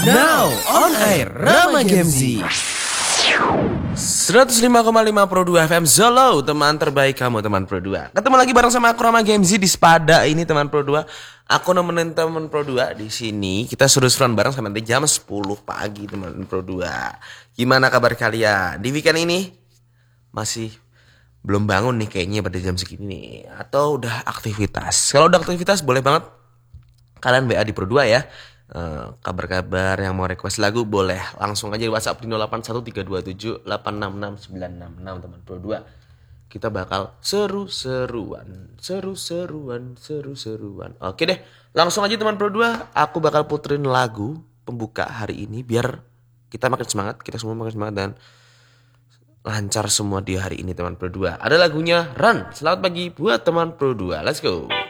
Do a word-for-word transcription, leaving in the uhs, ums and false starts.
Now on air Rama Gemzi seratus lima koma lima Pro dua F M Solo, teman terbaik kamu teman Pro dua. Ketemu lagi bareng sama aku Rama Gemzi di Spada ini teman Pro dua. Aku nemenin teman Pro dua di sini. Kita seru-seruan bareng sampai nanti jam sepuluh pagi teman Pro dua. Gimana kabar kalian? Di weekend ini masih belum bangun nih kayaknya pada jam segini nih, atau udah aktivitas? Kalau udah aktivitas boleh banget kalian W A di Pro dua ya. Uh, kabar-kabar yang mau request lagu boleh langsung aja di WhatsApp di nol delapan satu tiga dua tujuh delapan enam enam sembilan enam enam teman Pro dua. Kita bakal seru-seruan, seru-seruan, seru-seruan. Oke deh, langsung aja teman Pro dua. Aku bakal puterin lagu pembuka hari ini biar kita makin semangat, kita semua makin semangat dan lancar semua di hari ini teman Pro dua. Ada lagunya Run. Selamat pagi buat teman Pro dua. Let's go.